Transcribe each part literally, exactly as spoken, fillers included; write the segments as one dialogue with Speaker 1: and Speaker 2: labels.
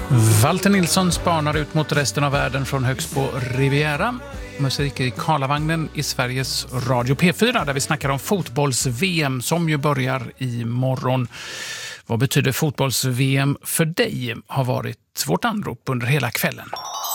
Speaker 1: Walter Nilsson spanar ut mot resten av världen från högst på Riviera. Musik i Karlavagnen i Sveriges Radio P fyra där vi snackar om fotbolls-V M som ju börjar imorgon. Vad betyder fotbolls-V M för dig? Har varit vårt anrop under hela kvällen.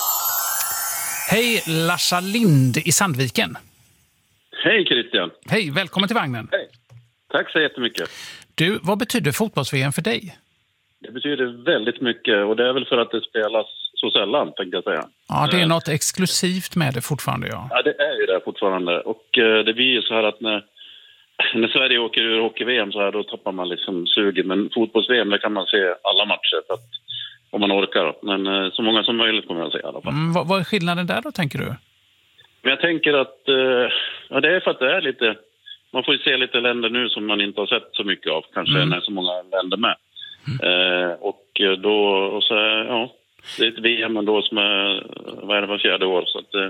Speaker 1: Hej, Larsa Lind i Sandviken.
Speaker 2: Hej Christian.
Speaker 1: Hej, välkommen till vagnen.
Speaker 2: Hej. Tack så jättemycket.
Speaker 1: Du, vad betyder fotbolls-V M för dig?
Speaker 2: Det betyder väldigt mycket och det är väl för att det spelas så sällan, tänkte jag säga.
Speaker 1: Ja, det är något exklusivt med det fortfarande, ja.
Speaker 2: Ja, det är ju det fortfarande. Och eh, det blir ju så här att när, när Sverige åker ur hockey-V M så här, då tappar man liksom suget. Men fotbolls-V M, där kan man se alla matcher för att, om man orkar. Men eh, så många som möjligt kommer jag att se i alla fall.
Speaker 1: Mm, vad, vad är skillnaden där då, tänker du?
Speaker 2: Men jag tänker att eh, ja, det är för att det är lite... Man får ju se lite länder nu som man inte har sett så mycket av. Kanske mm. när så många länder med. Mm. Eh, och då, och så, ja, det är ett V M då som är, vad är det, var fjärde år. Så att,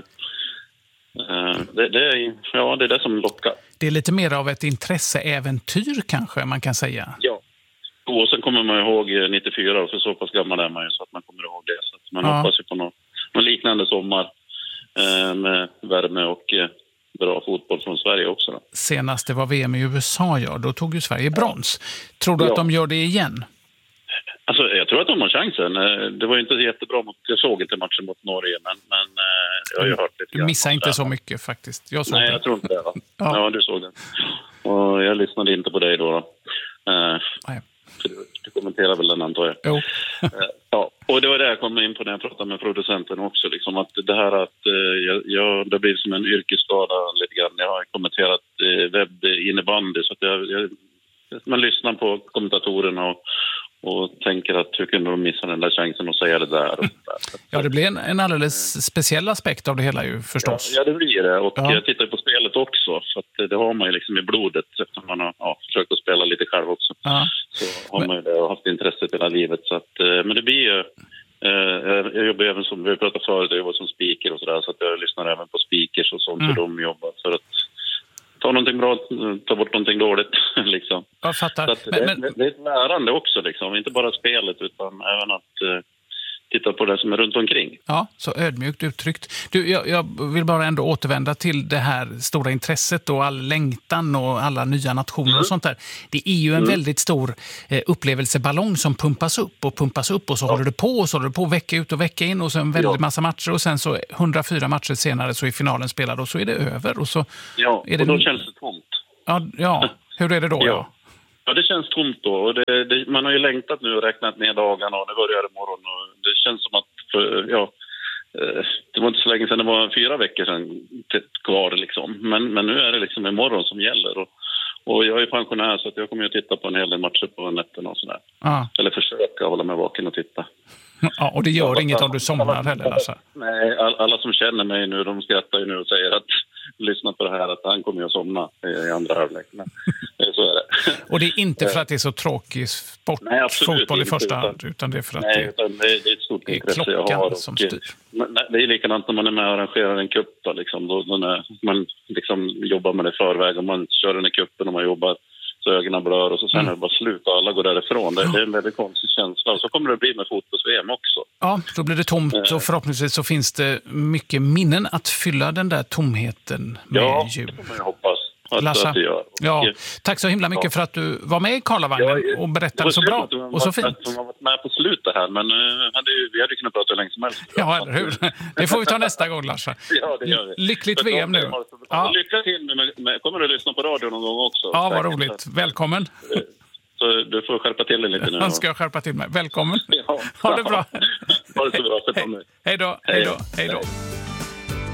Speaker 2: eh, det, det, är, ja, det är det som lockar.
Speaker 1: Det är lite mer av ett intresseäventyr kanske man kan säga.
Speaker 2: Ja, och sen kommer man ihåg nittiofyra, för så pass gammal är man ju så att man kommer ihåg det. Så att man ja. hoppas ju på någon, någon liknande sommar eh, med värme och... Eh, bra fotboll från Sverige också då.
Speaker 1: Senast det var V M i U S A, ja, då tog ju Sverige brons. Tror du
Speaker 2: ja.
Speaker 1: att de gör det igen?
Speaker 2: Alltså, jag tror att de har chansen. Det var ju inte jättebra mot, jag såg inte matchen mot Norge, men, men jag har ju hört lite.
Speaker 1: Du missade inte så mycket faktiskt. Jag såg
Speaker 2: Nej,
Speaker 1: det.
Speaker 2: jag tror inte det. Va?
Speaker 1: ja.
Speaker 2: ja, du såg det. Och jag lyssnade inte på dig då. då. Uh,
Speaker 1: Nej.
Speaker 2: Du, du kommenterar väl den, antar jag.
Speaker 1: Jo.
Speaker 2: uh, ja, och det var det jag kom in på när jag pratade med producenten också. Liksom, att det här att uh, jag, jag, det blir som en yrkesskada lite grann. Jag har kommenterat uh, webb innebandy, så att jag, jag, man lyssnar på kommentatorerna och och tänker att hur kunde de missa den där chansen att säga det där. Och där.
Speaker 1: Ja, det blir en, en alldeles speciell aspekt av det hela ju förstås.
Speaker 2: Ja, ja det blir det. Och
Speaker 1: ja.
Speaker 2: jag tittar på spelet också. Så att det har man ju liksom i blodet eftersom man har ja, försökt att spela lite själv också.
Speaker 1: Ja.
Speaker 2: Så har men... man ju det och haft intresset hela livet. Så att, men det blir ju... Eh, jag jobbar även som, vi pratade förut, jag jobbar som speaker och sådär. Så att jag lyssnar även på speakers och sånt mm. hur de jobbar för att ta någonting bra, ta bort någonting dåligt liksom.
Speaker 1: Jag fattar.
Speaker 2: Så att
Speaker 1: men,
Speaker 2: det,
Speaker 1: men...
Speaker 2: det är ett lärande också liksom, inte bara spelet utan även att uh, titta på det som är runt omkring.
Speaker 1: Ja, så ödmjukt uttryckt. Du, jag, jag vill bara ändå återvända till det här stora intresset och all längtan och alla nya nationer mm. och sånt där. Det är ju en mm. väldigt stor eh, upplevelseballong som pumpas upp och pumpas upp och så ja. håller det på och så håller det på vecka ut och vecka in och så en väldigt ja. massa matcher och sen så hundrafyra matcher senare så är finalen spelad och så är det över och så
Speaker 2: ja,
Speaker 1: är det...
Speaker 2: och då känns det tomt.
Speaker 1: Ja, ja. Hur är det då?
Speaker 2: Ja.
Speaker 1: Ja.
Speaker 2: Ja, det känns tomt då. Och det, det, man har ju längtat nu och räknat ner dagarna och det börjar imorgon. Och det känns som att, för, ja, det var inte så länge sedan, det var fyra veckor sedan kvar liksom. Men, men nu är det liksom imorgon som gäller. Och, och jag är pensionär så att jag kommer att titta på en hel del matcher på nätterna och sådär. Ah. Eller försöka hålla mig vaken och titta.
Speaker 1: Ja, och det gör alla, inget om du somnar heller, Lasse.
Speaker 2: Nej, all, alla som känner mig nu, de skrattar ju nu och säger att lyssna på det här, att han kommer att somna i andra halvlek. Men så är det.
Speaker 1: Och det är inte för att det är så tråkig sport, nej, fotboll i första hand, utan, utan det är för att
Speaker 2: nej,
Speaker 1: det,
Speaker 2: utan det, det är ett stort intresse jag har. Och,
Speaker 1: som styr.
Speaker 2: Det är likadant när man är med och arrangerar en cup då, liksom, då, då när man liksom jobbar med det i förväg och man kör den i cupen och man jobbar så ögonen blör och så sen mm. är det bara slut och alla går därifrån. Det, det är en väldigt konstig känsla och så kommer det bli med fotbolls-V M också.
Speaker 1: Ja, då blir det tomt och förhoppningsvis så finns det mycket minnen att fylla den där tomheten med
Speaker 2: ja,
Speaker 1: jul.
Speaker 2: Ja, det får man hoppas.
Speaker 1: Lassa, ja, tack så himla mycket ja. för att du var med i Karlavagnen ja, och berättade så bra och så fint.
Speaker 2: Jag har varit med på slutet här, men uh, hade ju, vi hade kunnat prata hur länge som helst.
Speaker 1: Ja, eller hur? Det får vi ta nästa gång, Lassa.
Speaker 2: Ja, det gör vi.
Speaker 1: Lyckligt V M nu.
Speaker 2: Ja. Lycka till med, med, kommer du att lyssna på radio någon gång också?
Speaker 1: Ja, vad roligt. Välkommen.
Speaker 2: Så du får skärpa till dig lite nu.
Speaker 1: Han ska skärpa till mig. Välkommen.
Speaker 2: Ja.
Speaker 1: Ha det bra.
Speaker 2: Ha det så bra.
Speaker 1: Hej då. Hej då. Hej då.